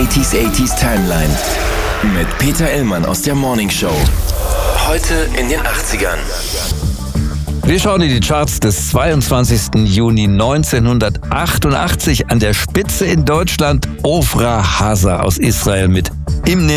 80s Timeline mit Peter Illmann aus der Morning Show. Heute in den 80ern. Wir schauen in die Charts des 22. Juni 1988. An der Spitze in Deutschland Ofra Haza aus Israel mit Im